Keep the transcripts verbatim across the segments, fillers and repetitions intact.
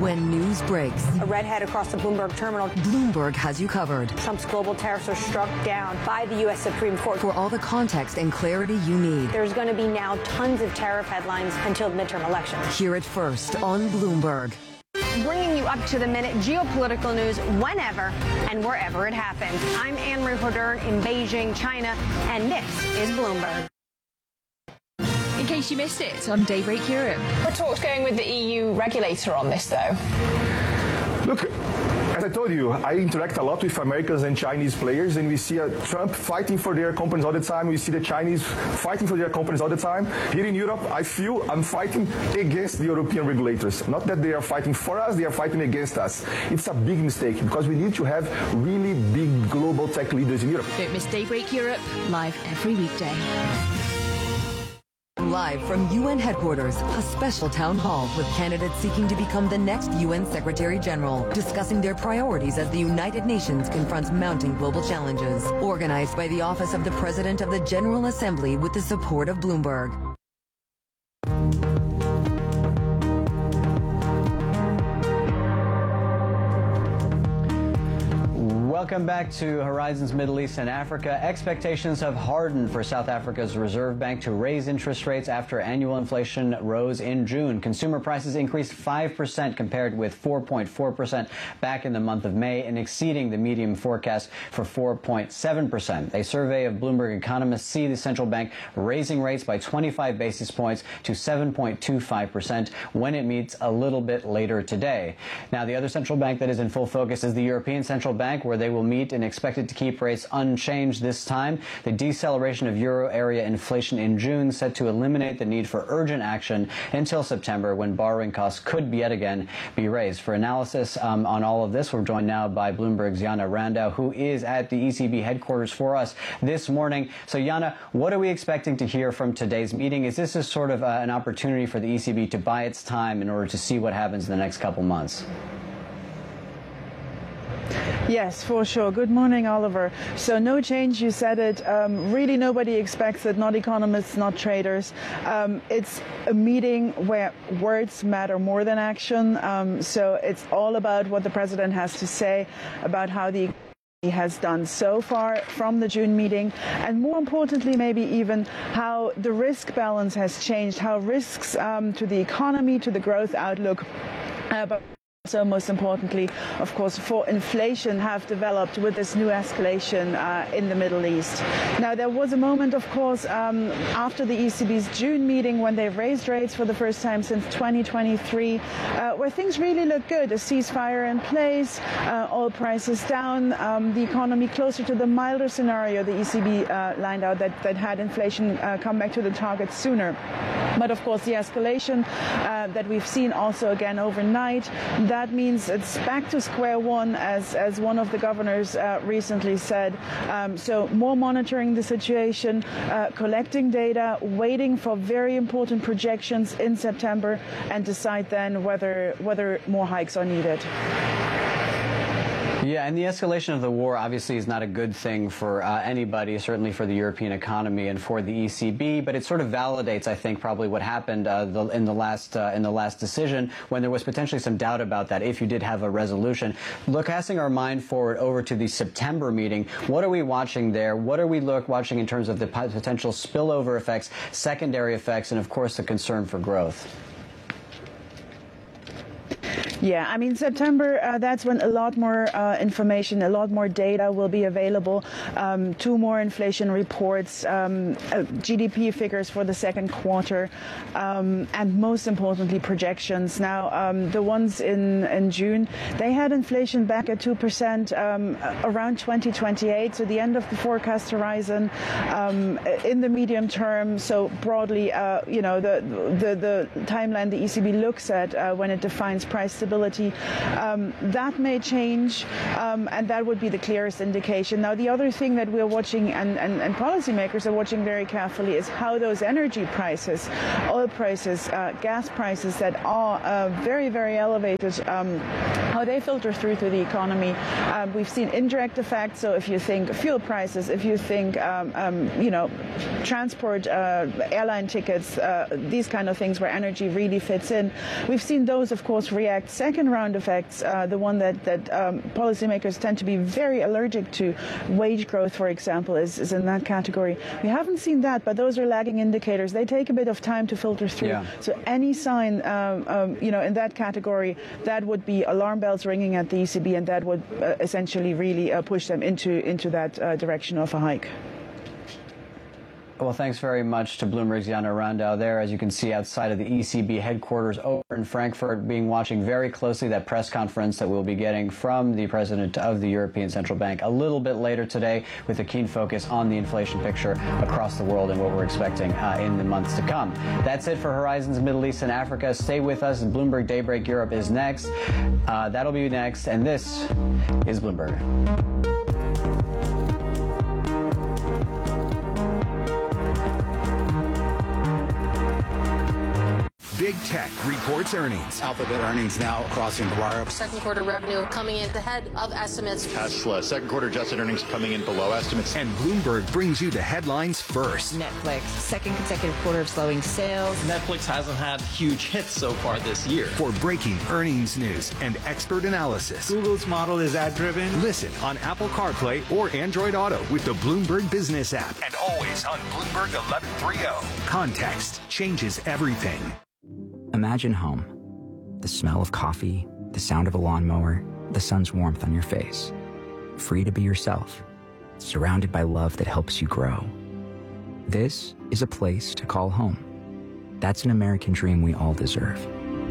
When news breaks, a redhead across the Bloomberg terminal. Bloomberg has you covered. Trump's global tariffs are struck down by the U S Supreme Court. For all the context and clarity you need. There's going to be now tons of tariff headlines until the midterm election. Hear it first on Bloomberg. Bringing you up to the minute geopolitical news whenever and wherever it happens. I'm Anne-Marie Hodern in Beijing, China, and this is Bloomberg. In case you missed it on Daybreak Europe. We're talks going with the E U regulator on this, though. Look, as I told you, I interact a lot with Americans and Chinese players, and we see uh, Trump fighting for their companies all the time. We see the Chinese fighting for their companies all the time. Here in Europe, I feel I'm fighting against the European regulators. Not that they are fighting for us, they are fighting against us. It's a big mistake because we need to have really big global tech leaders in Europe. Don't miss Daybreak Europe, live every weekday. Live from U N headquarters, a special town hall with candidates seeking to become the next U N Secretary General, discussing their priorities as the United Nations confronts mounting global challenges. Organized by the Office of the President of the General Assembly with the support of Bloomberg. Welcome back to Horizons Middle East and Africa. Expectations have hardened for South Africa's Reserve Bank to raise interest rates after annual inflation rose in June. Consumer prices increased five percent compared with four point four percent back in the month of May and exceeding the medium forecast for four point seven percent. A survey of Bloomberg economists see the central bank raising rates by twenty-five basis points to seven point two five percent when it meets a little bit later today. Now, the other central bank that is in full focus is the European Central Bank, where they will meet and expected to keep rates unchanged this time. The deceleration of euro area inflation in June set to eliminate the need for urgent action until September, when borrowing costs could yet again be raised. For analysis um, on all of this, we're joined now by Bloomberg's Jana Randau, who is at the E C B headquarters for us this morning. So, Jana, what are we expecting to hear from today's meeting? Is this a sort of uh, an opportunity for the E C B to buy its time in order to see what happens in the next couple months? Yes, for sure. Good morning, Oliver. So no change, you said it. Um, really nobody expects it, not economists, not traders. Um, it's a meeting where words matter more than action. Um, so it's all about what the president has to say about how the he has done so far from the June meeting, and more importantly, maybe even how the risk balance has changed, how risks um, to the economy, to the growth outlook, uh, but so most importantly, of course, for inflation have developed with this new escalation uh, in the Middle East. Now, there was a moment, of course, um, after the E C B's June meeting when they raised rates for the first time since twenty twenty-three, uh, where things really look good. A ceasefire in place, uh, oil prices down, um, the economy closer to the milder scenario the E C B uh, lined out that, that had inflation uh, come back to the target sooner. But, of course, the escalation uh, that we've seen also again overnight, that means it's back to square one, as, as one of the governors uh, recently said. Um, so more monitoring the situation, uh, collecting data, waiting for very important projections in September, and decide then whether, whether more hikes are needed. Yeah, and the escalation of the war obviously is not a good thing for uh, anybody, certainly for the European economy and for the E C B. But it sort of validates, I think, probably what happened uh, the, in the last uh, in the last decision, when there was potentially some doubt about that if you did have a resolution. Look, casting our mind forward over to the September meeting, what are we watching there? What are we look watching in terms of the potential spillover effects, secondary effects, and of course the concern for growth? Yeah, I mean, September, uh, that's when a lot more uh, information, a lot more data will be available. Um, two more inflation reports, um, uh, G D P figures for the second quarter, um, and most importantly, projections. Now, um, the ones in, in June, they had inflation back at two percent um, around twenty twenty-eight, so the end of the forecast horizon um, in the medium term. So broadly, uh, you know, the, the, the timeline the E C B looks at uh, when it defines price stability, um, that may change, um, and that would be the clearest indication. Now, the other thing that we're watching, and, and, and policymakers are watching very carefully, is how those energy prices, oil prices, uh, gas prices that are uh, very, very elevated, um, how they filter through to the economy. Um, we've seen indirect effects, so if you think fuel prices, if you think, um, um, you know, transport, uh, airline tickets, uh, these kind of things where energy really fits in, we've seen those, of course, react second round effects, uh, the one that, that um, policymakers tend to be very allergic to, wage growth, for example, is, is in that category. We haven't seen that, but those are lagging indicators. They take a bit of time to filter through. Yeah. So any sign, um, um, you know, in that category, that would be alarm bells ringing at the E C B, and that would uh, essentially really uh, push them into, into that uh, direction of a hike. Well, thanks very much to Bloomberg's Jana Randau there. As you can see outside of the E C B headquarters over in Frankfurt, being watching very closely that press conference that we'll be getting from the president of the European Central Bank a little bit later today, with a keen focus on the inflation picture across the world and what we're expecting uh, in the months to come. That's it for Horizons Middle East and Africa. Stay with us. Bloomberg Daybreak Europe is next. Uh, that'll be next. And this is Bloomberg. Big Tech reports earnings. Alphabet earnings now crossing the wire. Second quarter revenue coming in ahead of estimates. Tesla, second quarter adjusted earnings coming in below estimates. And Bloomberg brings you the headlines first. Netflix, second consecutive quarter of slowing sales. Netflix hasn't had huge hits so far this year. For breaking earnings news and expert analysis. Google's model is ad-driven. Listen on Apple CarPlay or Android Auto with the Bloomberg Business app. And always on Bloomberg eleven thirty. Context changes everything. Imagine home. The smell of coffee, the sound of a lawnmower, the sun's warmth on your face. Free to be yourself, surrounded by love that helps you grow. This is a place to call home. That's an American dream we all deserve.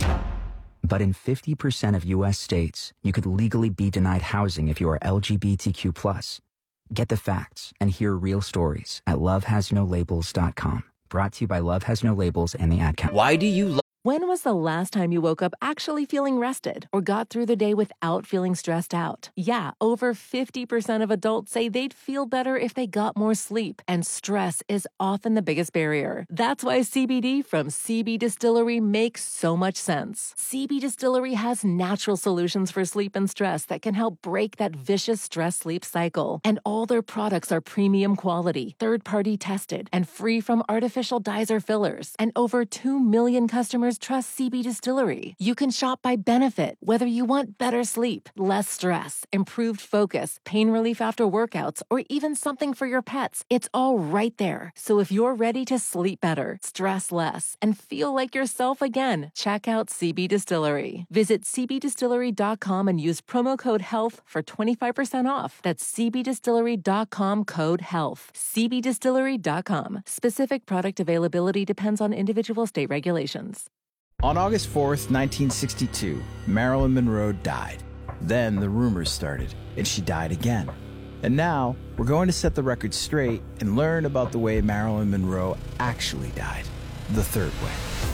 But in fifty percent of U S states, you could legally be denied housing if you are L G B T Q plus. Get the facts and hear real stories at love has no labels dot com. Brought to you by Love Has No Labels and the Ad Council. Why do you love When was the last time you woke up actually feeling rested or got through the day without feeling stressed out? Yeah, over fifty percent of adults say they'd feel better if they got more sleep, and stress is often the biggest barrier. That's why C B D from C B Distillery makes so much sense. C B Distillery has natural solutions for sleep and stress that can help break that vicious stress-sleep cycle. And all their products are premium quality, third-party tested, and free from artificial dyes or fillers. And over two million customers trust C B Distillery. You can shop by benefit, whether you want better sleep, less stress, improved focus, pain relief after workouts, or even something for your pets. It's all right there. So if you're ready to sleep better, stress less, and feel like yourself again, check out C B Distillery. Visit c b distillery dot com and use promo code HEALTH for twenty-five percent off. That's c b distillery dot com code HEALTH. c b distillery dot com. Specific product availability depends on individual state regulations. On August fourth, nineteen sixty-two, Marilyn Monroe died. Then the rumors started, and she died again. And now, we're going to set the record straight and learn about the way Marilyn Monroe actually died, the third way.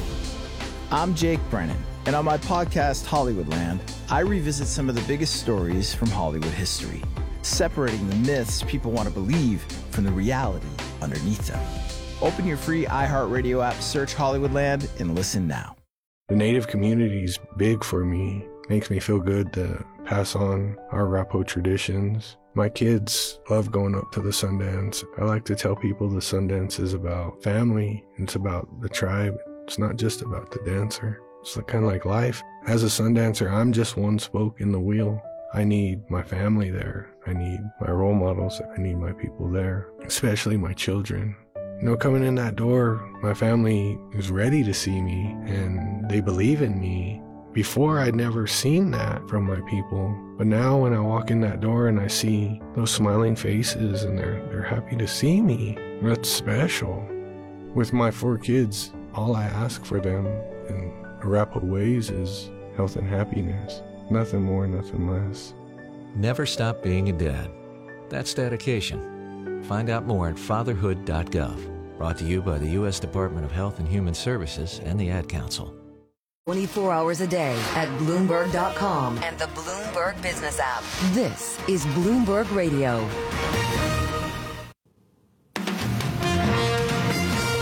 I'm Jake Brennan, and on my podcast, Hollywoodland, I revisit some of the biggest stories from Hollywood history, separating the myths people want to believe from the reality underneath them. Open your free iHeartRadio app, search Hollywoodland, and listen now. The Native community is big for me. Makes me feel good to pass on our Arapaho traditions. My kids love going up to the Sundance. I like to tell people the Sundance is about family. It's about the tribe. It's not just about the dancer. It's kind of like life. As a Sundancer, I'm just one spoke in the wheel. I need my family there. I need my role models. I need my people there, especially my children. You know, coming in that door, my family is ready to see me and they believe in me. Before, I'd never seen that from my people. But now when I walk in that door and I see those smiling faces and they're, they're happy to see me, that's special. With my four kids, all I ask for them in Arapaho ways is health and happiness. Nothing more, nothing less. Never stop being a dad. That's dedication. Find out more at fatherhood dot gov. Brought to you by the U S Department of Health and Human Services and the Ad Council. twenty-four hours a day at Bloomberg dot com and the Bloomberg Business app. This is Bloomberg Radio. This is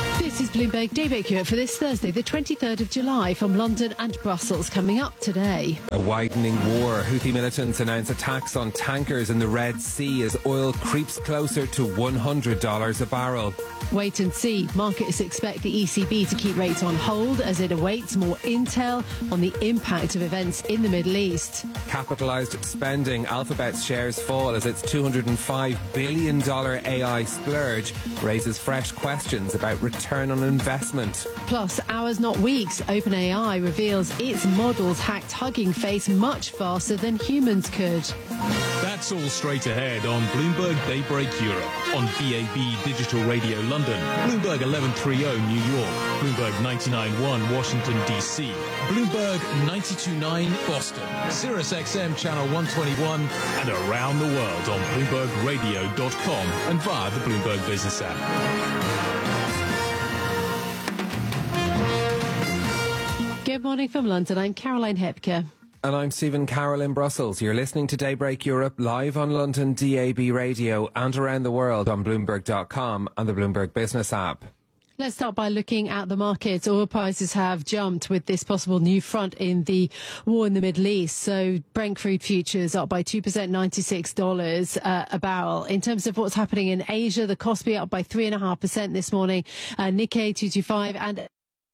is Bloomberg Daybreak Europe for this Thursday, the twenty-third of July, from London and Brussels. Coming up today. A widening war. Houthi militants announce attacks on tankers in the Red Sea as oil creeps closer to one hundred dollars a barrel. Wait and see. Markets expect the E C B to keep rates on hold as it awaits more intel on the impact of events in the Middle East. Capitalised spending. Alphabet's shares fall as its two hundred five billion dollars A I splurge raises fresh questions about return on investment. Plus, hours not weeks, OpenAI reveals its models hacked Hugging Face much faster than humans could. That's all straight ahead on Bloomberg Daybreak Europe, on B A B Digital Radio London, Bloomberg eleven thirty New York, Bloomberg ninety-nine point one Washington D C, Bloomberg ninety-two point nine Boston, Sirius X M Channel one twenty-one, and around the world on Bloomberg Radio dot com and via the Bloomberg Business app. Good morning from London. I'm Caroline Hepker. And I'm Stephen Carroll in Brussels. You're listening to Daybreak Europe live on London D A B Radio and around the world on Bloomberg dot com and the Bloomberg Business app. Let's start by looking at the markets. Oil prices have jumped with this possible new front in the war in the Middle East. So Brent crude futures up by two percent, ninety-six dollars uh, a barrel. In terms of what's happening in Asia, the Kospi up by three point five percent this morning. Uh, Nikkei two twenty-five and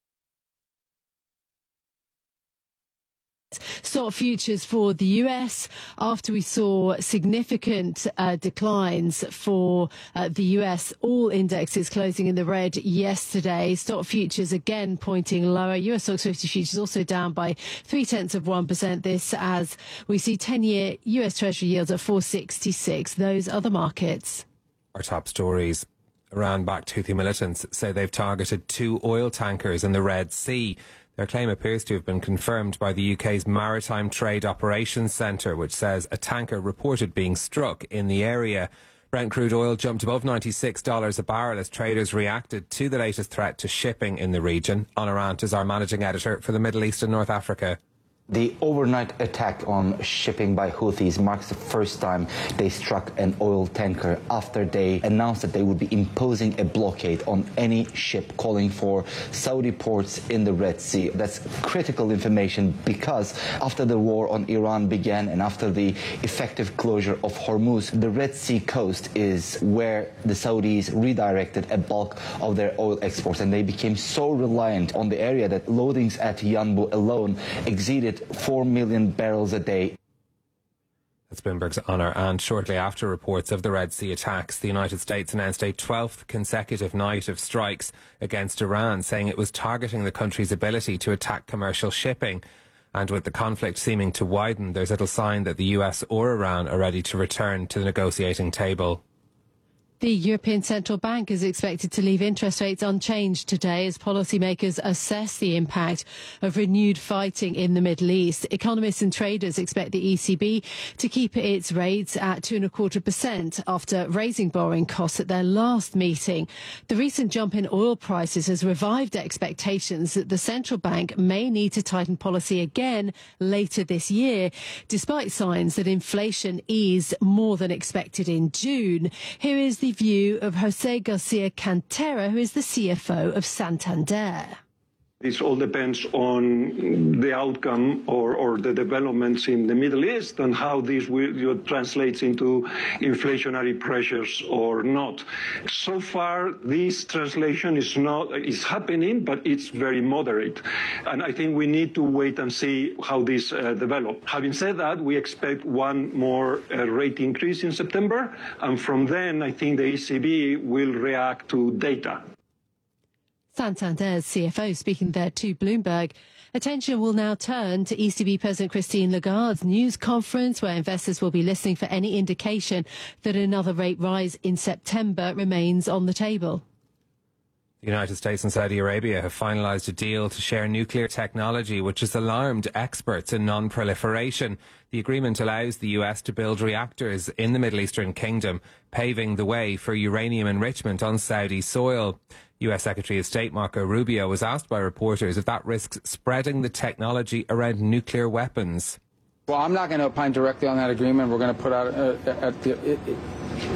stock futures for the U S after we saw significant uh, declines for uh, the U S. All indexes closing in the red yesterday. Stock futures again pointing lower. U S Stoxx fifty futures also down by three tenths of one percent. This as we see ten-year U S Treasury yields at four sixty-six. Those are the markets. Our top stories. Iran-backed Houthi militants say they've targeted two oil tankers in the Red Sea. Their claim appears to have been confirmed by the U K's Maritime Trade Operations Centre, which says a tanker reported being struck in the area. Brent crude oil jumped above ninety-six dollars a barrel as traders reacted to the latest threat to shipping in the region. Honor Ant is our managing editor for the Middle East and North Africa. The overnight attack on shipping by Houthis marks the first time they struck an oil tanker after they announced that they would be imposing a blockade on any ship calling for Saudi ports in the Red Sea. That's critical information because after the war on Iran began and after the effective closure of Hormuz, the Red Sea coast is where the Saudis redirected a bulk of their oil exports, and they became so reliant on the area that loadings at Yanbu alone exceeded four million barrels a day. That's Bloomberg's Honor. And shortly after reports of the Red Sea attacks, the United States announced a twelfth consecutive night of strikes against Iran, saying it was targeting the country's ability to attack commercial shipping. And with the conflict seeming to widen, there's little sign that the U S or Iran are ready to return to the negotiating table. The European Central Bank is expected to leave interest rates unchanged today as policymakers assess the impact of renewed fighting in the Middle East. Economists and traders expect the E C B to keep its rates at two and a quarter percent after raising borrowing costs at their last meeting. The recent jump in oil prices has revived expectations that the central bank may need to tighten policy again later this year, despite signs that inflation eased more than expected in June. Here is the view of Jose Garcia Cantera, who is the C F O of Santander. This all depends on the outcome or, or the developments in the Middle East and how this will, you know, translates into inflationary pressures or not. So far, this translation is not is happening, but it's very moderate. And I think we need to wait and see how this uh, develops. Having said that, we expect one more uh, rate increase in September. And from then, I think the E C B will react to data. Santander's C F O speaking there to Bloomberg. Attention will now turn to E C B President Christine Lagarde's news conference, where investors will be listening for any indication that another rate rise in September remains on the table. The United States and Saudi Arabia have finalised a deal to share nuclear technology, which has alarmed experts in non-proliferation. The agreement allows the U S to build reactors in the Middle Eastern Kingdom, paving the way for uranium enrichment on Saudi soil. U S Secretary of State Marco Rubio was asked by reporters if that risks spreading the technology around nuclear weapons. Well, I'm not going to opine directly on that agreement. We're going to put out uh, at the, it, it,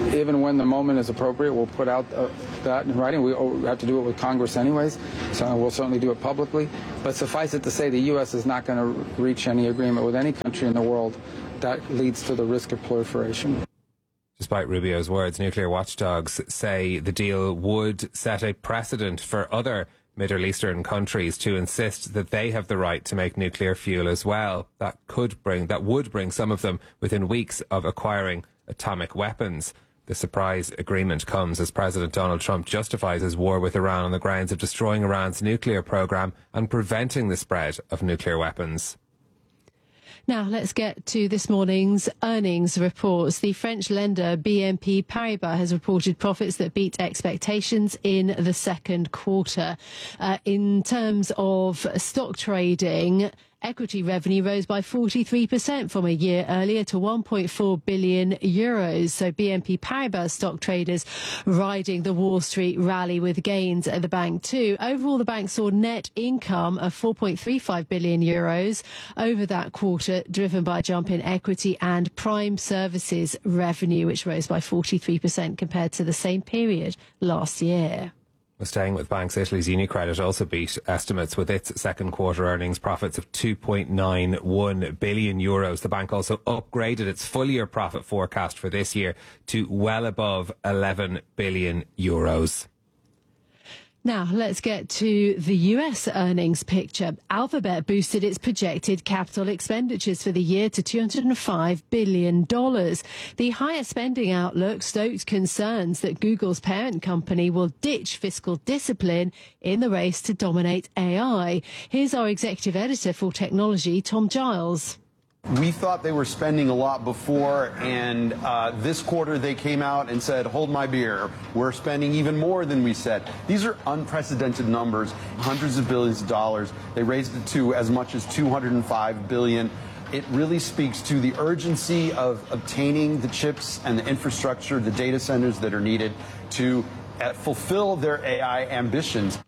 even when the moment is appropriate, we'll put out uh, that in writing. We have to do it with Congress anyways, so we'll certainly do it publicly. But suffice it to say, the U S is not going to reach any agreement with any country in the world that leads to the risk of proliferation. Despite Rubio's words, nuclear watchdogs say the deal would set a precedent for other Middle Eastern countries to insist that they have the right to make nuclear fuel as well. That could bring, that would bring some of them within weeks of acquiring atomic weapons. The surprise agreement comes as President Donald Trump justifies his war with Iran on the grounds of destroying Iran's nuclear program and preventing the spread of nuclear weapons. Now, let's get to this morning's earnings reports. The French lender B N P Paribas has reported profits that beat expectations in the second quarter. Uh, in terms of stock trading, equity revenue rose by forty-three percent from a year earlier to one point four billion euros. So B N P Paribas stock traders riding the Wall Street rally with gains at the bank too. Overall, the bank saw net income of four point three five billion euros over that quarter, driven by a jump in equity and prime services revenue, which rose by forty-three percent compared to the same period last year. Well, staying with banks, Italy's UniCredit also beat estimates with its second quarter earnings profits of two point nine one billion euros. The bank also upgraded its full year profit forecast for this year to well above eleven billion euros. Now, let's get to the U S earnings picture. Alphabet boosted its projected capital expenditures for the year to two hundred five billion dollars. The higher spending outlook stoked concerns that Google's parent company will ditch fiscal discipline in the race to dominate A I. Here's our executive editor for technology, Tom Giles. We thought they were spending a lot before, and uh, this quarter they came out and said, hold my beer, we're spending even more than we said. These are unprecedented numbers, hundreds of billions of dollars. They raised it to as much as two hundred five billion dollars. It really speaks to the urgency of obtaining the chips and the infrastructure, the data centers that are needed to uh, fulfill their A I ambitions.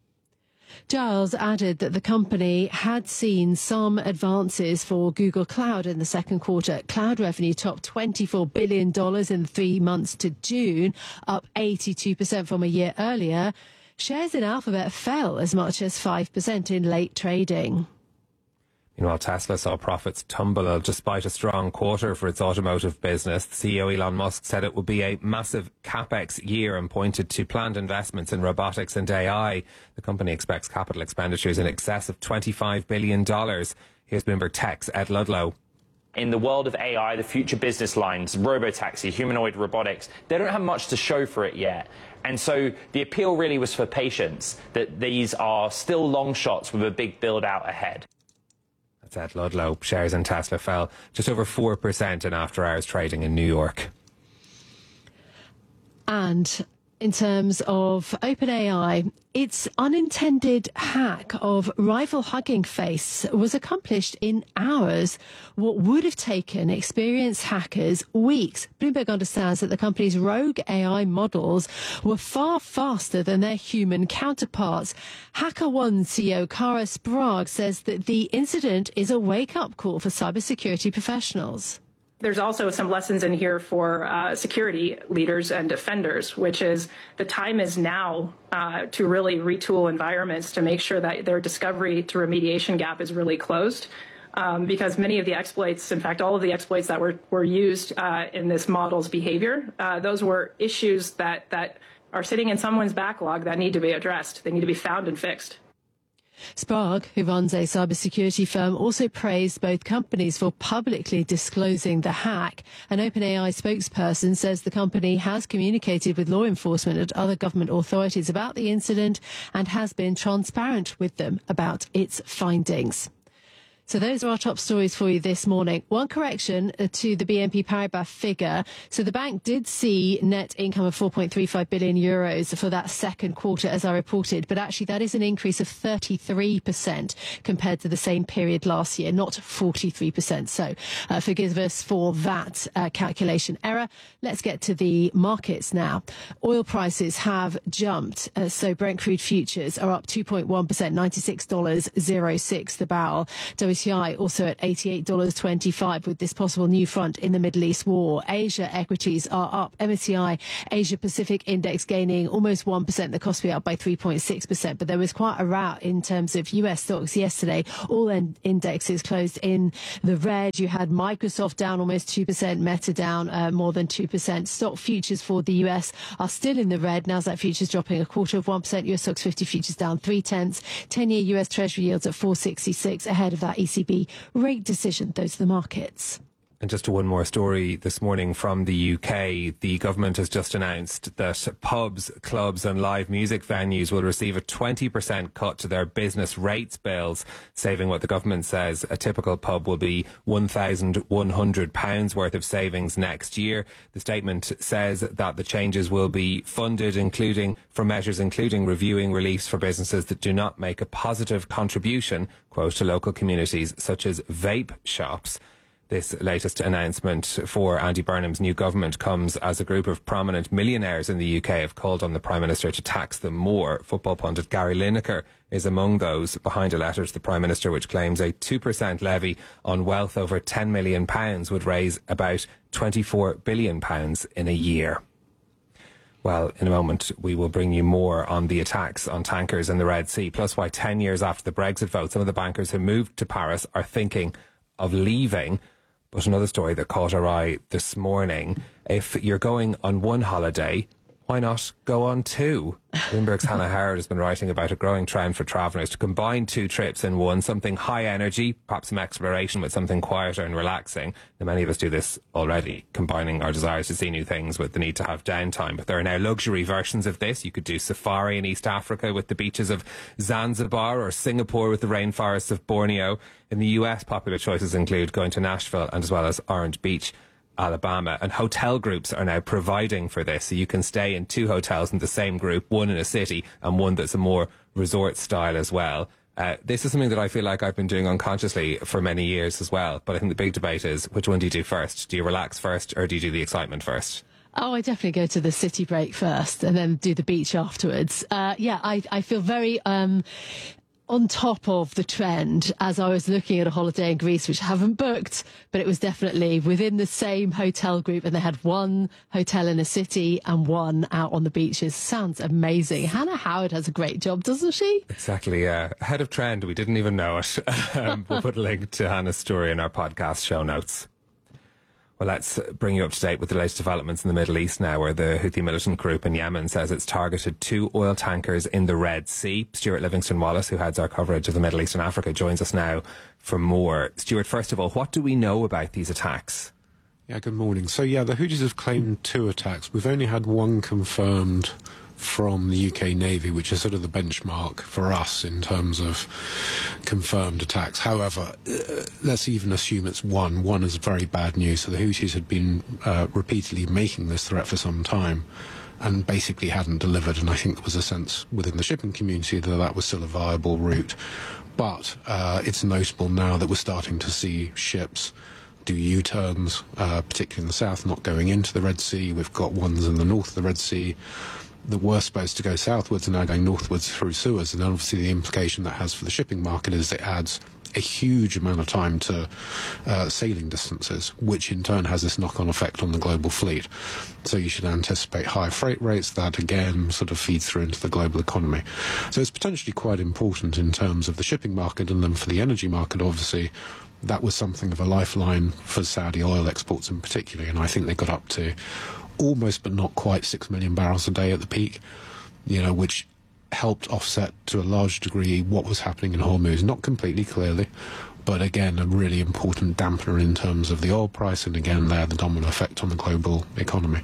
Giles added that the company had seen some advances for Google Cloud in the second quarter. Cloud revenue topped twenty-four billion dollars in three months to June, up eighty-two percent from a year earlier. Shares in Alphabet fell as much as five percent in late trading. Meanwhile, Tesla saw profits tumble despite a strong quarter for its automotive business. The C E O Elon Musk said it would be a massive capex year and pointed to planned investments in robotics and A I. The company expects capital expenditures in excess of twenty-five billion dollars. Here's Bloomberg Tech's Ed Ludlow. In the world of A I, the future business lines, robotaxi, humanoid robotics, they don't have much to show for it yet. And so the appeal really was for patience, that these are still long shots with a big build out ahead. That's Ed Ludlow. Shares in Tesla fell just over four percent in after-hours trading in New York. And in terms of OpenAI, its unintended hack of rival Hugging Face was accomplished in hours, what would have taken experienced hackers weeks. Bloomberg understands that the company's rogue A I models were far faster than their human counterparts. HackerOne C E O Kara Sprague says that the incident is a wake-up call for cybersecurity professionals. There's also some lessons in here for uh, security leaders and defenders, which is the time is now uh, to really retool environments to make sure that their discovery to remediation gap is really closed. Um, because many of the exploits, in fact, all of the exploits that were, were used uh, in this model's behavior, uh, those were issues that, that are sitting in someone's backlog that need to be addressed. They need to be found and fixed. Sprague, who runs a cybersecurity firm, also praised both companies for publicly disclosing the hack. An OpenAI spokesperson says the company has communicated with law enforcement and other government authorities about the incident and has been transparent with them about its findings. So those are our top stories for you this morning. One correction to the B N P Paribas figure. So the bank did see net income of four point three five billion euros for that second quarter, as I reported. But actually, that is an increase of thirty-three percent compared to the same period last year, not forty-three percent. So uh, forgive us for that uh, calculation error. Let's get to the markets now. Oil prices have jumped. Uh, so Brent crude futures are up two point one percent, ninety-six dollars and six the barrel. W T I also at eighty-eight dollars twenty-five with this possible new front in the Middle East war. Asia equities are up. M S C I Asia Pacific Index gaining almost one percent. The Kospi up by three point six percent. But there was quite a rout in terms of U S stocks yesterday. All indexes closed in the red. You had Microsoft down almost two percent, Meta down uh, more than two percent. Stock futures for the U S are still in the red. Nasdaq futures dropping a quarter of one percent. U S stocks fifty futures down three tenths. ten-year U S Treasury yields at four sixty-six ahead of that E C B rate decision. Those are the markets. And just one more story this morning from the U K. The government has just announced that pubs, clubs and live music venues will receive a twenty percent cut to their business rates bills, saving what the government says a typical pub will be one thousand one hundred pounds worth of savings next year. The statement says that the changes will be funded including for measures including reviewing reliefs for businesses that do not make a positive contribution, quote, to local communities such as vape shops. This latest announcement for Andy Burnham's new government comes as a group of prominent millionaires in the U K have called on the Prime Minister to tax them more. Football pundit Gary Lineker is among those behind a letter to the Prime Minister which claims a two percent levy on wealth over ten million pounds would raise about twenty-four billion pounds in a year. Well, in a moment, we will bring you more on the attacks on tankers in the Red Sea, plus why ten years after the Brexit vote, some of the bankers who moved to Paris are thinking of leaving. But another story that caught our eye this morning, if you're going on one holiday, why not go on two? Bloomberg's Hannah Howard has been writing about a growing trend for travellers to combine two trips in one, something high energy, perhaps some exploration with something quieter and relaxing. Now, many of us do this already, combining our desires to see new things with the need to have downtime. But there are now luxury versions of this. You could do safari in East Africa with the beaches of Zanzibar or Singapore with the rainforests of Borneo. In the U S, popular choices include going to Nashville and as well as Orange Beach, Alabama, and hotel groups are now providing for this, so you can stay in two hotels in the same group, one in a city and one that's a more resort style as well. Uh, this is something that I feel like I've been doing unconsciously for many years as well, but I think the big debate is, which one do you do first? Do you relax first or do you do the excitement first? Oh, I definitely go to the city break first and then do the beach afterwards. Uh, yeah, I, I feel very um, on top of the trend as I was looking at a holiday in Greece, which I haven't booked, but it was definitely within the same hotel group, and they had one hotel in a city and one out on the beaches. Sounds amazing. Hannah Howard has a great job, doesn't she? Exactly, yeah. Ahead of trend, we didn't even know it. um, we'll put a link to Hannah's story in our podcast show notes. Well, let's bring you up to date with the latest developments in the Middle East now, where the Houthi militant group in Yemen says it's targeted two oil tankers in the Red Sea. Stuart Livingston-Wallace, who heads our coverage of the Middle East and Africa, joins us now for more. Stuart, first of all, what do we know about these attacks? Yeah, good morning. So, yeah, the Houthis have claimed two attacks. We've only had one confirmed from the U K Navy, which is sort of the benchmark for us in terms of confirmed attacks. However, uh, let's even assume it's one. One is very bad news. So the Houthis had been uh, repeatedly making this threat for some time and basically hadn't delivered. And I think there was a sense within the shipping community that that was still a viable route. But uh, it's notable now that we're starting to see ships do U-turns, uh, particularly in the south, not going into the Red Sea. We've got ones in the north of the Red Sea that were supposed to go southwards and now going northwards through Suez. And obviously the implication that has for the shipping market is it adds a huge amount of time to uh, sailing distances, which in turn has this knock-on effect on the global fleet. So you should anticipate high freight rates. That again sort of feeds through into the global economy. So it's potentially quite important in terms of the shipping market, and then for the energy market, obviously, that was something of a lifeline for Saudi oil exports in particular, and I think they got up to almost but not quite six million barrels a day at the peak, you know, which helped offset to a large degree what was happening in Hormuz. Not completely, clearly, but again, a really important dampener in terms of the oil price, and again, there, the domino effect on the global economy.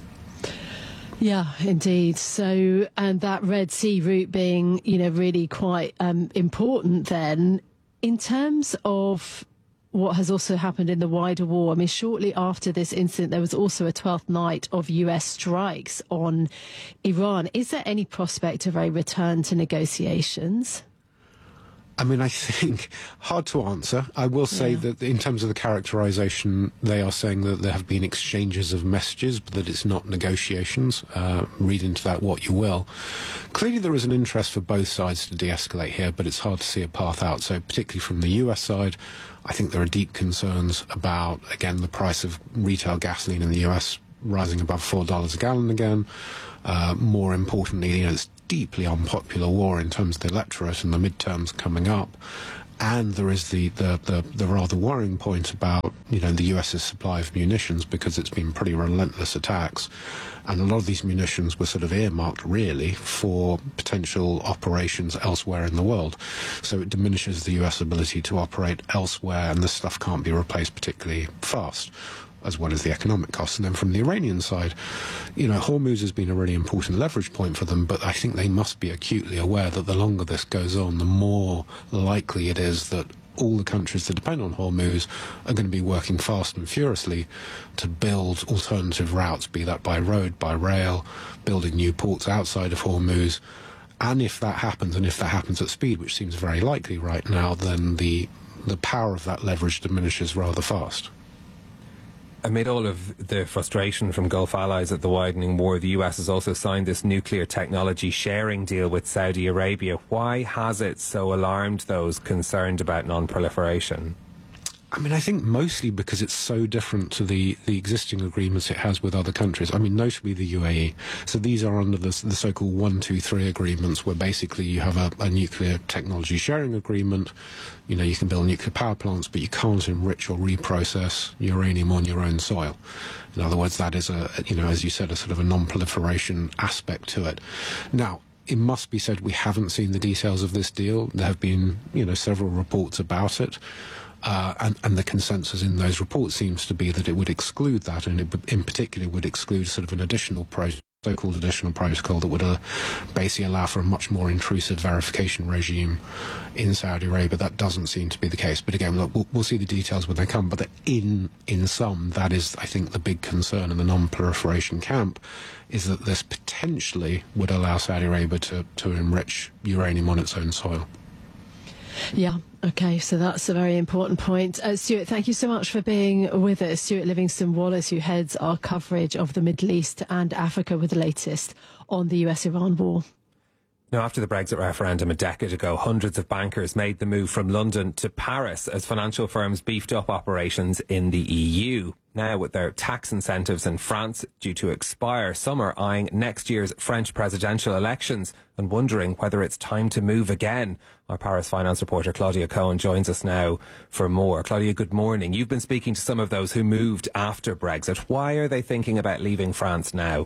Yeah, indeed. So, and that Red Sea route being, you know, really quite um, important then, in terms of what has also happened in the wider war. I mean, shortly after this incident, there was also a twelfth night of U S strikes on Iran. Is there any prospect of a return to negotiations? I mean, I think hard to answer. I will say yeah. that in terms of the characterization, they are saying that there have been exchanges of messages, but that it's not negotiations. Uh, read into that what you will. Clearly, there is an interest for both sides to de-escalate here, but it's hard to see a path out. So particularly from the U S side, I think there are deep concerns about, again, the price of retail gasoline in the U S rising above four dollars a gallon again. Uh, more importantly, you know, it's deeply unpopular war in terms of the electorate and the midterms coming up. And there is the, the, the, the rather worrying point about, you know, the US's supply of munitions, because it's been pretty relentless attacks. And a lot of these munitions were sort of earmarked, really, for potential operations elsewhere in the world. So it diminishes the U S ability to operate elsewhere, and this stuff can't be replaced particularly fast, as well as the economic costs. And then from the Iranian side, you know, Hormuz has been a really important leverage point for them, but I think they must be acutely aware that the longer this goes on, the more likely it is that all the countries that depend on Hormuz are going to be working fast and furiously to build alternative routes, be that by road, by rail, building new ports outside of Hormuz. And if that happens, and if that happens at speed, which seems very likely right now, then the, the power of that leverage diminishes rather fast. Amid all of the frustration from Gulf allies at the widening war, the U S has also signed this nuclear technology sharing deal with Saudi Arabia. Why has it so alarmed those concerned about non-proliferation? I mean, I think mostly because it's so different to the, the existing agreements it has with other countries. I mean, notably the U A E. So these are under the, the so-called one, two, three agreements, where basically you have a, a nuclear technology sharing agreement. You know, you can build nuclear power plants, but you can't enrich or reprocess uranium on your own soil. In other words, that is a, you know, as you said, a sort of a non-proliferation aspect to it. Now, it must be said we haven't seen the details of this deal. There have been, you know, several reports about it. Uh, and, and the consensus in those reports seems to be that it would exclude that, and it, in particular would exclude sort of an additional pro so-called additional protocol that would uh, basically allow for a much more intrusive verification regime in Saudi Arabia. That doesn't seem to be the case. But again, look, we'll, we'll see the details when they come. But in in sum, that is, I think, the big concern in the non-proliferation camp, is that this potentially would allow Saudi Arabia to, to enrich uranium on its own soil. Yeah, okay, so that's a very important point. Uh, Stuart, thank you so much for being with us. Stuart Livingston-Wallace, who heads our coverage of the Middle East and Africa with the latest on the U S Iran war. Now, after the Brexit referendum a decade ago, hundreds of bankers made the move from London to Paris as financial firms beefed up operations in the E U. Now, with their tax incentives in France due to expire, some are eyeing next year's French presidential elections and wondering whether it's time to move again. Our Paris finance reporter Claudia Cohen joins us now for more. Claudia, good morning. You've been speaking to some of those who moved after Brexit. Why are they thinking about leaving France now?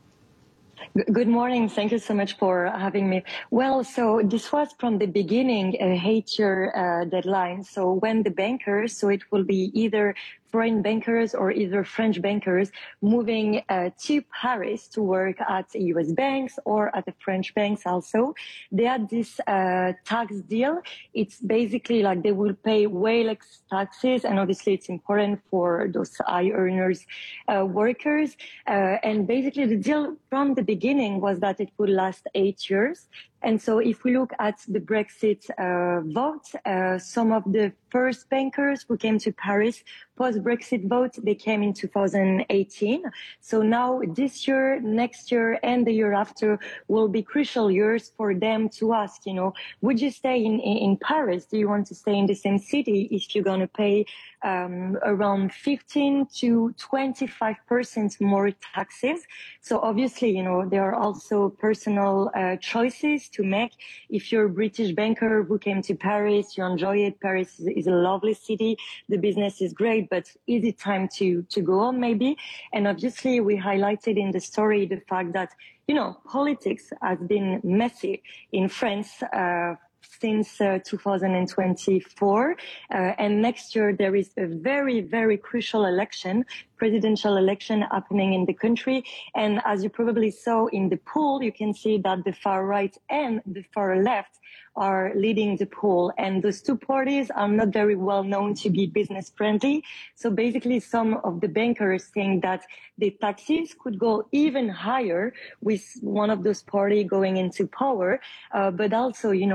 Good morning. Thank you so much for having me. Well, so this was from the beginning a eight-year uh, deadline. So when the bankers, so it will be either foreign bankers or either French bankers moving uh, to Paris to work at U S banks or at the French banks also. They had this uh, tax deal. It's basically like they will pay way less taxes, and obviously it's important for those high earners uh, workers. Uh, and basically the deal from the beginning was that it would last eight years. And so if we look at the Brexit uh, vote, uh, some of the first bankers who came to Paris post-Brexit vote, they came in two thousand eighteen. So now this year, next year, and the year after will be crucial years for them to ask, you know, would you stay in, in, in Paris? Do you want to stay in the same city if you're going to pay um, around fifteen to twenty-five percent more taxes? So obviously, you know, there are also personal uh, choices to make. If you're a British banker who came to Paris, you enjoy it. Paris is, is a lovely city. The business is great, but is it time to, to go on maybe? And obviously we highlighted in the story the fact that, you know, politics has been messy in France, uh, since uh, two thousand twenty-four. Uh, and next year there is a very, very crucial election, presidential election happening in the country. And as you probably saw in the poll, you can see that the far right and the far left are leading the poll. And those two parties are not very well known to be business friendly. So basically some of the bankers think that the taxes could go even higher with one of those parties going into power. Uh, but also, you know, the atmosphere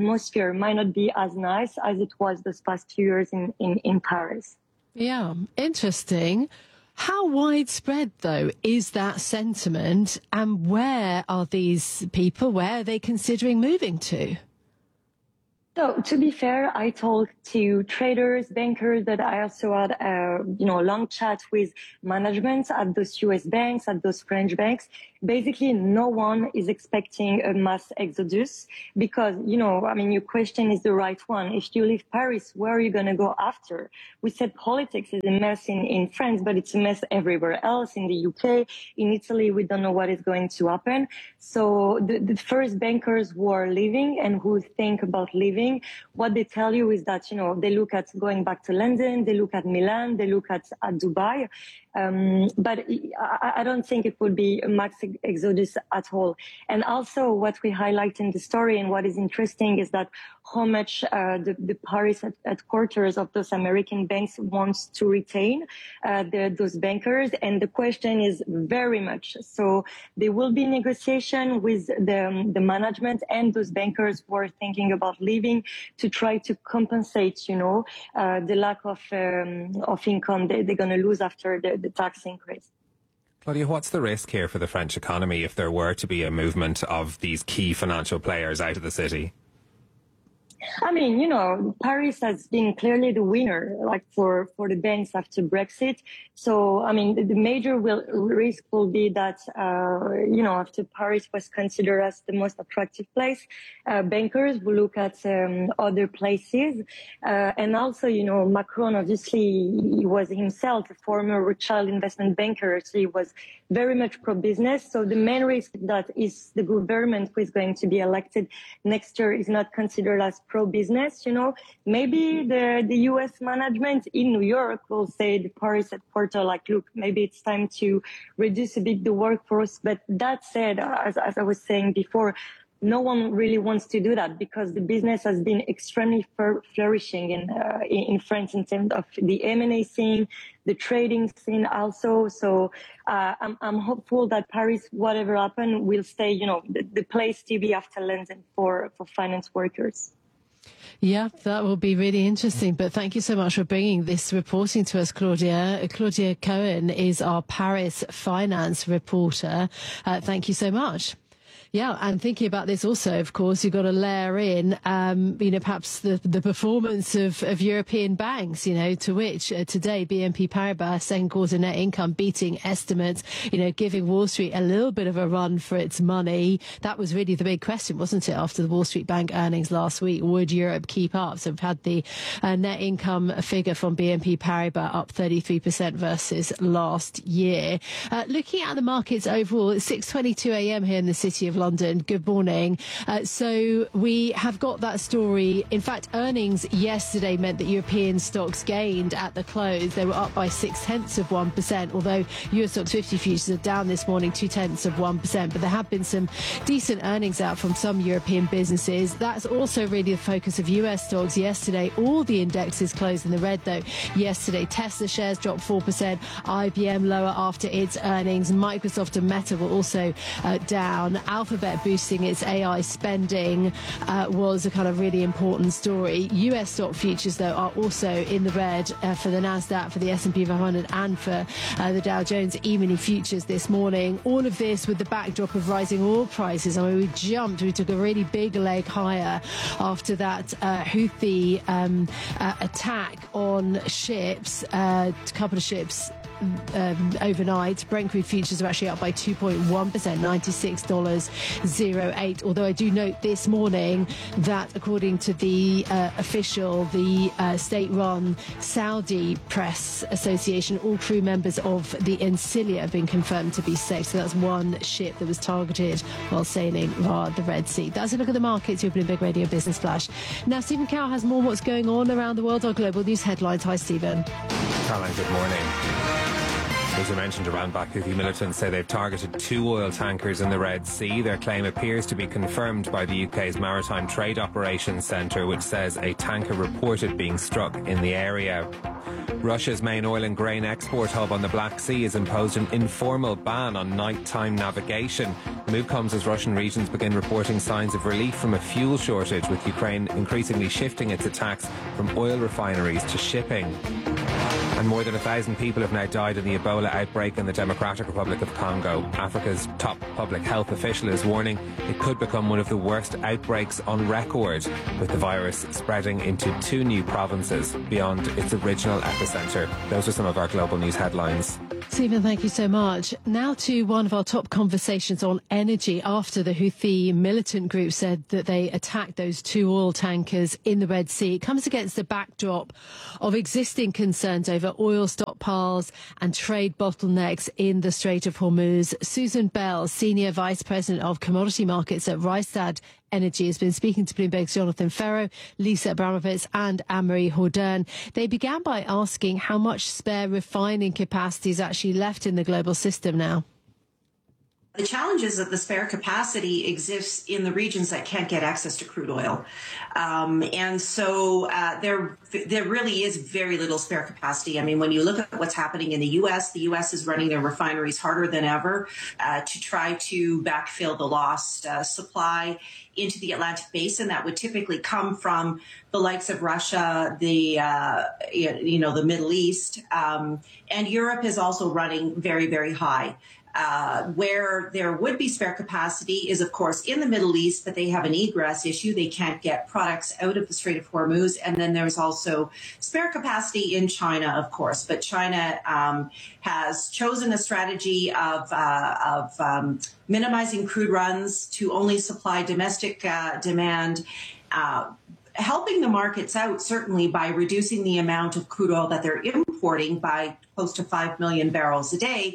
atmosphere might not be as nice as it was those past few years in, in, in Paris. Yeah, interesting. How widespread, though, is that sentiment, and where are these people, where are they considering moving to? So, to be fair, I talked to traders, bankers, that I also had, uh, you know, a long chat with management at those U S banks, at those French banks. Basically, no one is expecting a mass exodus because, you know, I mean, your question is the right one. If you leave Paris, where are you going to go after? We said politics is a mess in, in France, but it's a mess everywhere else, in the U K, in Italy. We don't know what is going to happen. So the, the first bankers who are leaving and who think about leaving, what they tell you is that, you know, they look at going back to London, they look at Milan, they look at, at Dubai. Um, but I, I don't think it would be a max exodus at all. And also what we highlight in the story and what is interesting is that how much uh, the, the Paris headquarters of those American banks wants to retain uh, the, those bankers. And the question is very much so there will be negotiation with the, the management and those bankers who are thinking about leaving to try to compensate, you know, uh, the lack of um, of income they, they're going to lose after the, the tax increase. Claudia, what's the risk here for the French economy if there were to be a movement of these key financial players out of the city? I mean, you know, Paris has been clearly the winner, like for, for the banks after Brexit. So, I mean, the, the major will, risk will be that, uh, you know, after Paris was considered as the most attractive place, uh, bankers will look at um, other places. Uh, and also, you know, Macron, obviously, he was himself a former Rothschild investment banker. So he was very much pro-business. So the main risk that is the government who is going to be elected next year is not considered as pro-business, you know. Maybe the, the U S management in New York will say the Paris headquarters, like, look, maybe it's time to reduce a bit the workforce. But that said, as, as I was saying before, no one really wants to do that because the business has been extremely flourishing in, uh, in France in terms of the M and A scene, the trading scene also. So uh, I'm, I'm hopeful that Paris, whatever happens, will stay, you know, the, the place to be after London for, for finance workers. Yeah, that will be really interesting. But thank you so much for bringing this reporting to us, Claudia. Claudia Cohen is our Paris finance reporter. Uh, thank you so much. Yeah, and thinking about this also, of course, you've got to layer in, um, you know, perhaps the, the performance of, of European banks, you know, to which uh, today B N P Paribas second quarter net income beating estimates, you know, giving Wall Street a little bit of a run for its money. That was really the big question, wasn't it, after the Wall Street Bank earnings last week? Would Europe keep up? So we've had the uh, net income figure from B N P Paribas up thirty-three percent versus last year. Uh, looking at the markets overall, it's six twenty-two a m here in the city of London. Good morning. Uh, so we have got that story. In fact, earnings yesterday meant that European stocks gained at the close. They were up by six tenths of one percent, although Euro Stoxx fifty futures are down this morning two tenths of one percent. But there have been some decent earnings out from some European businesses. That's also really the focus of U S stocks yesterday. All the indexes closed in the red, though. Yesterday, Tesla shares dropped four percent. I B M lower after its earnings. Microsoft and Meta were also uh, down. Alphabet boosting its A I spending uh, was a kind of really important story. U S stock futures, though, are also in the red uh, for the Nasdaq, for the S and P five hundred and for uh, the Dow Jones E-mini futures this morning. All of this with the backdrop of rising oil prices. I mean, we jumped, we took a really big leg higher after that uh, Houthi um, uh, attack on ships, uh, a couple of ships Um, overnight. Brent crude futures are actually up by two point one percent, ninety-six dollars and eight cents. Although I do note this morning that according to the uh, official, the uh, state-run Saudi Press Association, all crew members of the Encilia have been confirmed to be safe. So that's one ship that was targeted while sailing via the Red Sea. That's a look at the markets. You're Bloomberg Radio Business Flash. Now, Stephen Cowell has more what's going on around the world. Our global news headlines. Hi, Stephen. Caroline, good morning. As I mentioned, Iran-backed Houthi militants say they've targeted two oil tankers in the Red Sea. Their claim appears to be confirmed by the U K's Maritime Trade Operations Centre, which says a tanker reported being struck in the area. Russia's main oil and grain export hub on the Black Sea has imposed an informal ban on nighttime navigation. The move comes as Russian regions begin reporting signs of relief from a fuel shortage, with Ukraine increasingly shifting its attacks from oil refineries to shipping. And more than a thousand people have now died in the Ebola outbreak in the Democratic Republic of Congo. Africa's top public health official is warning it could become one of the worst outbreaks on record, with the virus spreading into two new provinces beyond its original epicenter. Those are some of our global news headlines. Stephen, thank you so much. Now to one of our top conversations on energy after the Houthi militant group said that they attacked those two oil tankers in the Red Sea. It comes against the backdrop of existing concerns over oil stockpiles and trade bottlenecks in the Strait of Hormuz. Susan Bell, Senior Vice President of Commodity Markets at Rystad Energy, has been speaking to Bloomberg's Jonathan Ferro, Lisa Abramovitz and Anne-Marie Jourdain. They began by asking how much spare refining capacity is actually left in the global system now. The challenge is that the spare capacity exists in the regions that can't get access to crude oil. Um, and so uh, there there really is very little spare capacity. I mean, when you look at what's happening in the U S, the U S is running their refineries harder than ever uh, to try to backfill the lost uh, supply into the Atlantic Basin that would typically come from the likes of Russia, the uh, you know, the Middle East, um, and Europe is also running very, very high. Uh, where there would be spare capacity is, of course, in the Middle East, but they have an egress issue. They can't get products out of the Strait of Hormuz. And then there's also spare capacity in China, of course. But China um, has chosen a strategy of, uh, of um, minimizing crude runs to only supply domestic uh, demand, uh, helping the markets out, certainly, by reducing the amount of crude oil that they're importing by close to five million barrels a day.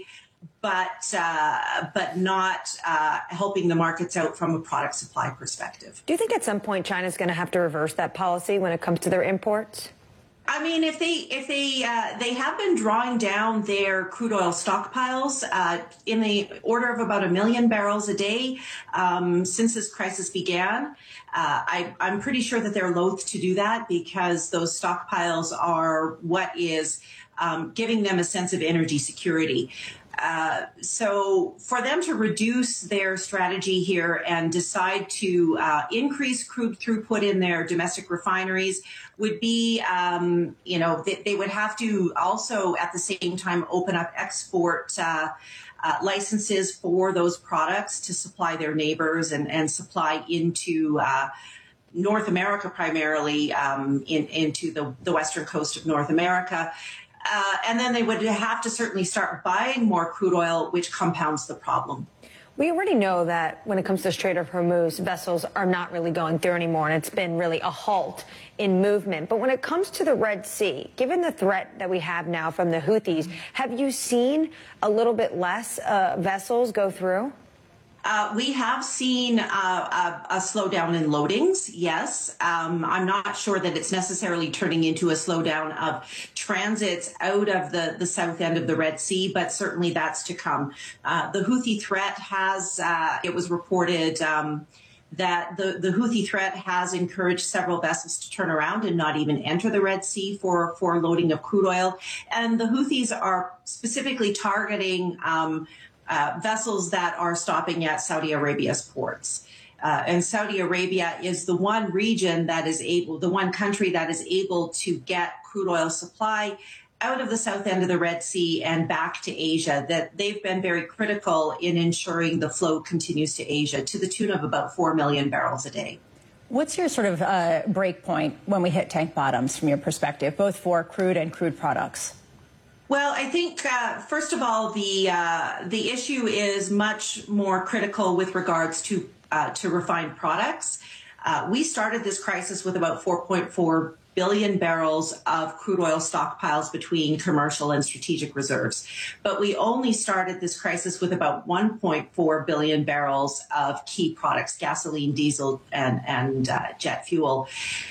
But uh, but not uh, helping the markets out from a product supply perspective. Do you think at some point China's going to have to reverse that policy when it comes to their imports? I mean, if they if they uh, they have been drawing down their crude oil stockpiles uh, in the order of about a million barrels a day um, since this crisis began. Uh, I, I'm pretty sure that they're loath to do that because those stockpiles are what is um, giving them a sense of energy security. Uh, so for them to reduce their strategy here and decide to uh, increase crude throughput in their domestic refineries would be, um, you know, they, they would have to also at the same time open up export uh, uh, licenses for those products to supply their neighbors and, and supply into uh, North America primarily, um, in, into the, the western coast of North America. Uh, and then they would have to certainly start buying more crude oil, which compounds the problem. We already know that when it comes to Strait of Hormuz, vessels are not really going through anymore, and it's been really a halt in movement. But when it comes to the Red Sea, given the threat that we have now from the Houthis, have you seen a little bit less uh, vessels go through? Uh, we have seen uh, a, a slowdown in loadings, yes. Um, I'm not sure that it's necessarily turning into a slowdown of transits out of the, the south end of the Red Sea, but certainly that's to come. Uh, the Houthi threat has, uh, it was reported um, that the, the Houthi threat has encouraged several vessels to turn around and not even enter the Red Sea for, for loading of crude oil. And the Houthis are specifically targeting um, Uh, vessels that are stopping at Saudi Arabia's ports. Uh, and Saudi Arabia is the one region that is able, the one country that is able to get crude oil supply out of the south end of the Red Sea and back to Asia. That they've been very critical in ensuring the flow continues to Asia to the tune of about four million barrels a day. What's your sort of uh, break point when we hit tank bottoms from your perspective, both for crude and crude products? Well, I think, uh, first of all, the uh, the issue is much more critical with regards to uh, to refined products. Uh, we started this crisis with about four point four billion barrels of crude oil stockpiles between commercial and strategic reserves. But we only started this crisis with about one point four billion barrels of key products, gasoline, diesel, and, and uh, jet fuel.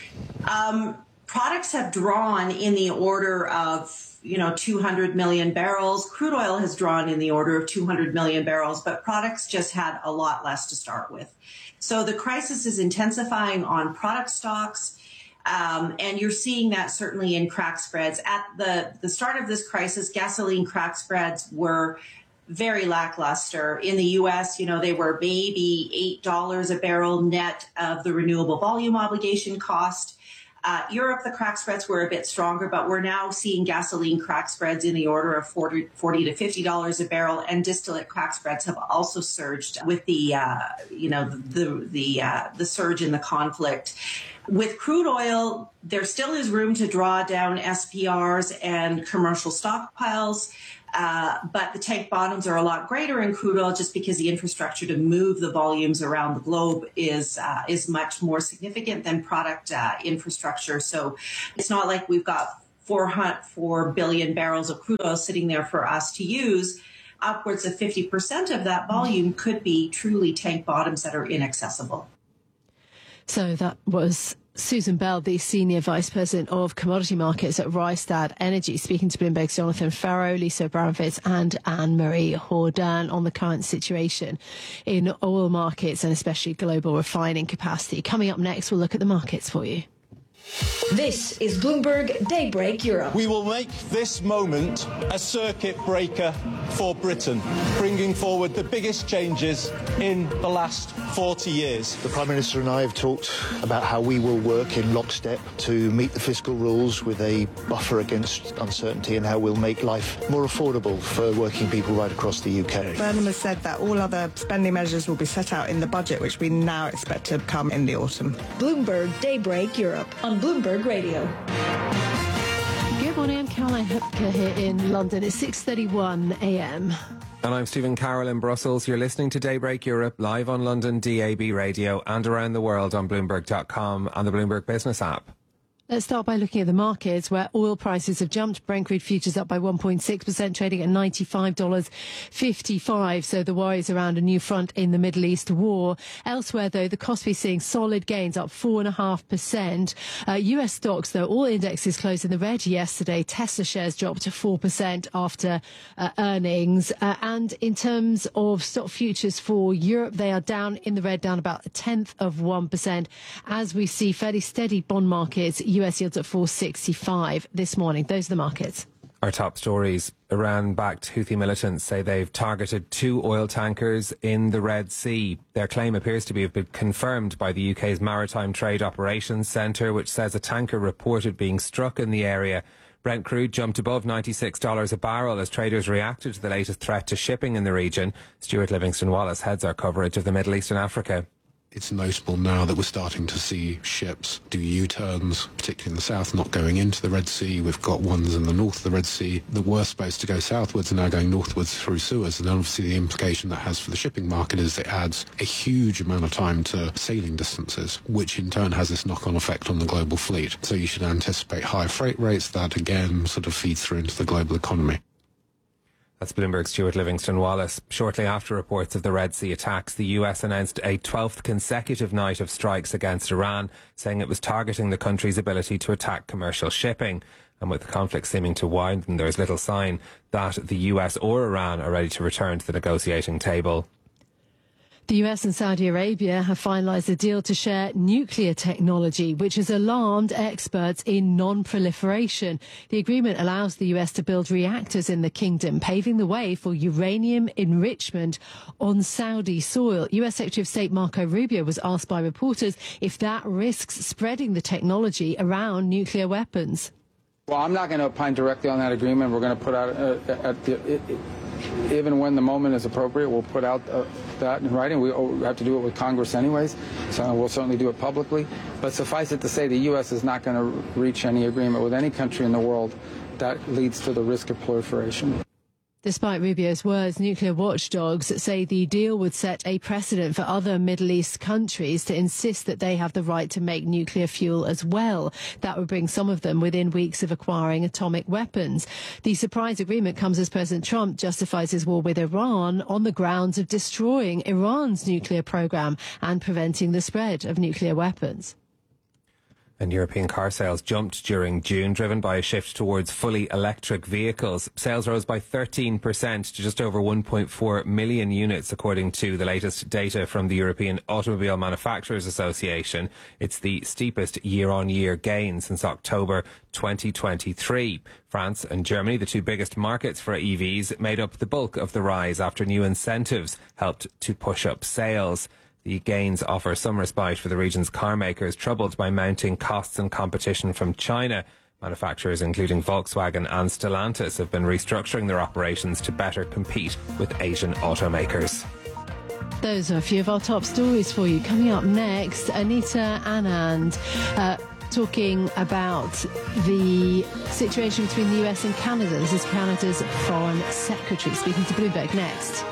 Um, products have drawn in the order of you know, two hundred million barrels. Crude oil has drawn in the order of two hundred million barrels, but products just had a lot less to start with. So the crisis is intensifying on product stocks. Um, and you're seeing that certainly in crack spreads. At the, the start of this crisis, gasoline crack spreads were very lackluster. In the U S, you know, they were maybe eight dollars a barrel net of the renewable volume obligation cost. Uh, Europe, the crack spreads were a bit stronger, but we're now seeing gasoline crack spreads in the order of forty, forty to fifty dollars a barrel, and distillate crack spreads have also surged with the, uh, you know, the the uh, the surge in the conflict. With crude oil, there still is room to draw down S P Rs and commercial stockpiles. Uh, but the tank bottoms are a lot greater in crude oil just because the infrastructure to move the volumes around the globe is uh, is much more significant than product uh, infrastructure. So it's not like we've got four billion barrels of crude oil sitting there for us to use. Upwards of fifty percent of that volume could be truly tank bottoms that are inaccessible. So that was Susan Bell, the Senior Vice President of Commodity Markets at Rystad Energy, speaking to Bloomberg's Jonathan Farrow, Lisa Brownfitz and Anne-Marie Hordern on the current situation in oil markets and especially global refining capacity. Coming up next, we'll look at the markets for you. This is Bloomberg Daybreak Europe. We will make this moment a circuit breaker for Britain, bringing forward the biggest changes in the last forty years. The Prime Minister and I have talked about how we will work in lockstep to meet the fiscal rules with a buffer against uncertainty and how we'll make life more affordable for working people right across the U K. Burnham has said that all other spending measures will be set out in the budget, which we now expect to come in the autumn. Bloomberg Daybreak Europe on Bloomberg Radio. Good morning, I'm Caroline Hupke here in London. It's six thirty-one a m. And I'm Stephen Carroll in Brussels. You're listening to Daybreak Europe live on London D A B radio and around the world on Bloomberg dot com and the Bloomberg Business app. Let's start by looking at the markets where oil prices have jumped. Brent crude futures up by one point six percent, trading at ninety-five dollars fifty-five. So the worries around a new front in the Middle East war. Elsewhere, though, the Kospi seeing solid gains up four point five percent. Uh, U S stocks, though, all indexes closed in the red yesterday. Tesla shares dropped to four percent after uh, earnings. Uh, and in terms of stock futures for Europe, they are down in the red, down about a tenth of one percent. As we see fairly steady bond markets, U S yields at four sixty-five this morning. Those are the markets. Our top stories. Iran-backed Houthi militants say they've targeted two oil tankers in the Red Sea. Their claim appears to be have been confirmed by the U K's Maritime Trade Operations Centre, which says a tanker reported being struck in the area. Brent crude jumped above ninety-six dollars a barrel as traders reacted to the latest threat to shipping in the region. Stuart Livingston-Wallace heads our coverage of the Middle East and Africa. It's notable now that we're starting to see ships do U-turns, particularly in the south, not going into the Red Sea. We've got ones in the north of the Red Sea that were supposed to go southwards and now going northwards through Suez. And obviously the implication that has for the shipping market is it adds a huge amount of time to sailing distances, which in turn has this knock-on effect on the global fleet. So you should anticipate high freight rates. That again sort of feeds through into the global economy. That's Bloomberg's Stuart Livingston-Wallace. Shortly after reports of the Red Sea attacks, the U S announced a twelfth consecutive night of strikes against Iran, saying it was targeting the country's ability to attack commercial shipping. And with the conflict seeming to widen, there is little sign that the U S or Iran are ready to return to the negotiating table. The U S and Saudi Arabia have finalised a deal to share nuclear technology, which has alarmed experts in non-proliferation. The agreement allows the U S to build reactors in the kingdom, paving the way for uranium enrichment on Saudi soil. U S Secretary of State Marco Rubio was asked by reporters if that risks spreading the technology around nuclear weapons. Well, I'm not going to opine directly on that agreement. We're going to put out, uh, at the, it, it, even when the moment is appropriate, we'll put out uh, that in writing. We have to do it with Congress anyways, so we'll certainly do it publicly. But suffice it to say, the U S is not going to reach any agreement with any country in the world that leads to the risk of proliferation. Despite Rubio's words, nuclear watchdogs say the deal would set a precedent for other Middle East countries to insist that they have the right to make nuclear fuel as well. That would bring some of them within weeks of acquiring atomic weapons. The surprise agreement comes as President Trump justifies his war with Iran on the grounds of destroying Iran's nuclear program and preventing the spread of nuclear weapons. And European car sales jumped during June, driven by a shift towards fully electric vehicles. Sales rose by thirteen percent to just over one point four million units, according to the latest data from the European Automobile Manufacturers Association. It's the steepest year-on-year gain since October twenty twenty-three. France and Germany, the two biggest markets for E Vs, made up the bulk of the rise after new incentives helped to push up sales. The gains offer some respite for the region's car makers, troubled by mounting costs and competition from China. Manufacturers, including Volkswagen and Stellantis, have been restructuring their operations to better compete with Asian automakers. Those are a few of our top stories for you. Coming up next, Anita Anand uh, talking about the situation between the U S and Canada. This is Canada's Foreign Secretary speaking to Bloomberg next.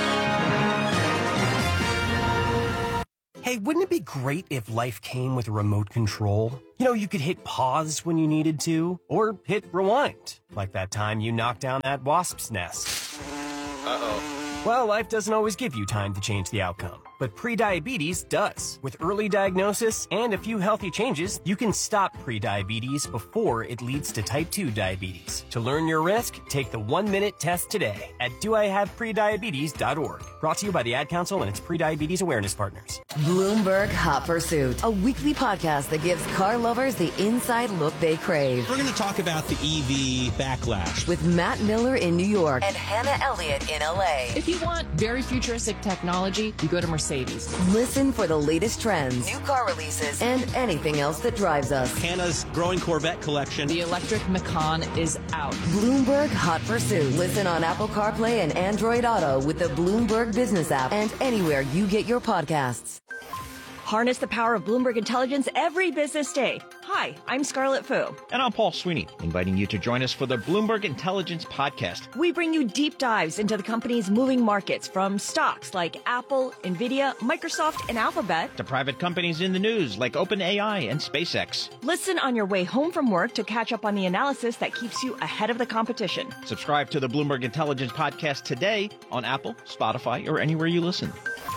Hey, wouldn't it be great if life came with a remote control? You know, you could hit pause when you needed to, or hit rewind, like that time you knocked down that wasp's nest. Uh-oh. Well, life doesn't always give you time to change the outcome, but prediabetes does. With early diagnosis and a few healthy changes, you can stop prediabetes before it leads to type two diabetes. To learn your risk, take the one-minute test today at do I have prediabetes dot org. Brought to you by the Ad Council and its prediabetes awareness partners. Bloomberg Hot Pursuit, a weekly podcast that gives car lovers the inside look they crave. We're going to talk about the E V backlash with Matt Miller in New York and Hannah Elliott in L A. If you want very futuristic technology, you go to Mercedes. Listen for the latest trends, new car releases, and anything else that drives us. Hannah's growing Corvette collection. The electric Macan is out. Bloomberg Hot Pursuit. Listen on Apple CarPlay and Android Auto with the Bloomberg Business app and anywhere you get your podcasts. Harness the power of Bloomberg Intelligence every business day. Hi, I'm Scarlett Fu. And I'm Paul Sweeney, inviting you to join us for the Bloomberg Intelligence Podcast. We bring you deep dives into the company's moving markets, from stocks like Apple, Nvidia, Microsoft, and Alphabet, to private companies in the news like OpenAI and SpaceX. Listen on your way home from work to catch up on the analysis that keeps you ahead of the competition. Subscribe to the Bloomberg Intelligence Podcast today on Apple, Spotify, or anywhere you listen.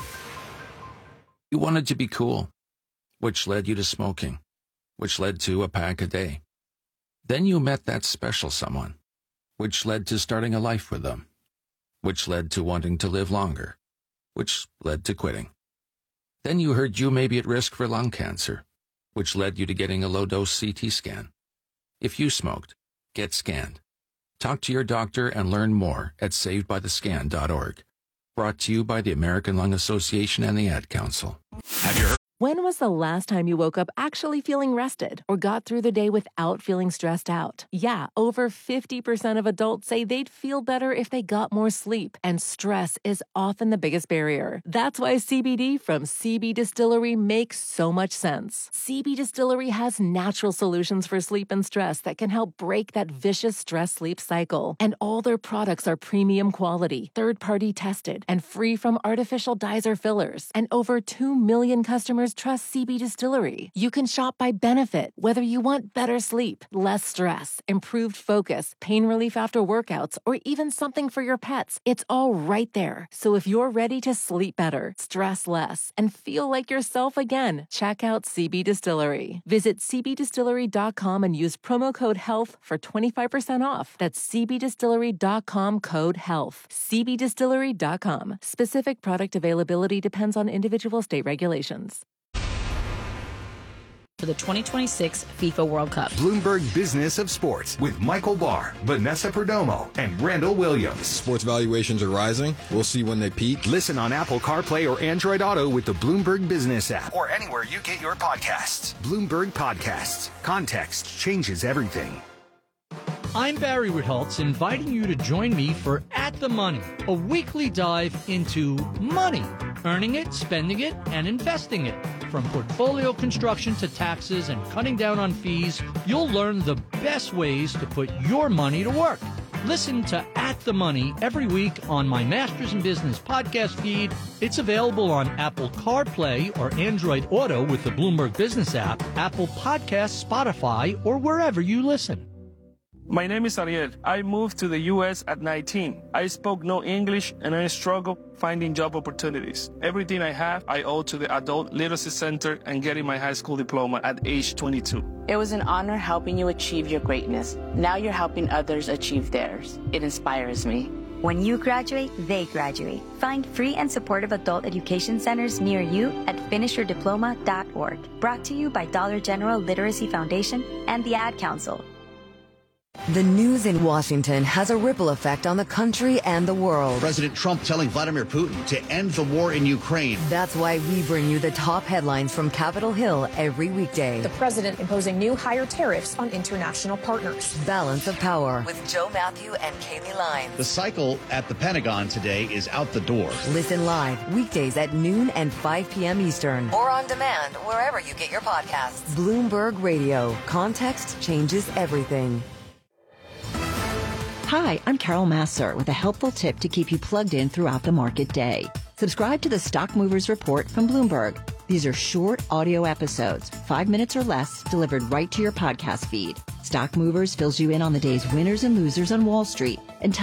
You wanted to be cool, which led you to smoking, which led to a pack a day. Then you met that special someone, which led to starting a life with them, which led to wanting to live longer, which led to quitting. Then you heard you may be at risk for lung cancer, which led you to getting a low-dose C T scan. If you smoked, get scanned. Talk to your doctor and learn more at saved by the scan dot org. Brought to you by the American Lung Association and the Ad Council. Have you heard? When was the last time you woke up actually feeling rested or got through the day without feeling stressed out? Yeah, over fifty percent of adults say they'd feel better if they got more sleep, and stress is often the biggest barrier. That's why C B D from C B Distillery makes so much sense. C B Distillery has natural solutions for sleep and stress that can help break that vicious stress-sleep cycle. And all their products are premium quality, third-party tested, and free from artificial dyes or fillers. And over two million customers trust C B Distillery. You can shop by benefit, whether you want better sleep, less stress, improved focus, pain relief after workouts, or even something for your pets. It's all right there. So if you're ready to sleep better, stress less, and feel like yourself again, check out C B Distillery. Visit C B distillery dot com and use promo code HEALTH for twenty-five percent off. That's C B distillery dot com code HEALTH. C B distillery dot com. Specific product availability depends on individual state regulations. For the twenty twenty-six FIFA World Cup. Bloomberg Business of Sports with Michael Barr, Vanessa Perdomo, and Randall Williams. Sports valuations are rising. We'll see when they peak. Listen on Apple CarPlay or Android Auto with the Bloomberg Business app, or anywhere you get your podcasts. Bloomberg Podcasts. Context changes everything. I'm Barry Ritholtz, inviting you to join me for At the Money, a weekly dive into money, earning it, spending it, and investing it. From portfolio construction to taxes and cutting down on fees, you'll learn the best ways to put your money to work. Listen to At the Money every week on my Masters in Business podcast feed. It's available on Apple CarPlay or Android Auto with the Bloomberg Business app, Apple Podcasts, Spotify, or wherever you listen. My name is Ariel. I moved to the U S at nineteen. I spoke no English and I struggled finding job opportunities. Everything I have, I owe to the Adult Literacy Center and getting my high school diploma at age twenty-two. It was an honor helping you achieve your greatness. Now you're helping others achieve theirs. It inspires me. When you graduate, they graduate. Find free and supportive adult education centers near you at finish your diploma dot org. Brought to you by Dollar General Literacy Foundation and the Ad Council. The news in Washington has a ripple effect on the country and the world. President Trump telling Vladimir Putin to end the war in Ukraine. That's why we bring you the top headlines from Capitol Hill every weekday. The president imposing new higher tariffs on international partners. Balance of Power with Joe Matthew and Kaylee Lyons. The cycle at the Pentagon today is out the door. Listen live weekdays at noon and five p.m. Eastern. Or on demand wherever you get your podcasts. Bloomberg Radio. Context changes everything. Hi, I'm Carol Massar with a helpful tip to keep you plugged in throughout the market day. Subscribe to the Stock Movers Report from Bloomberg. These are short audio episodes, five minutes or less, delivered right to your podcast feed. Stock Movers fills you in on the day's winners and losers on Wall Street and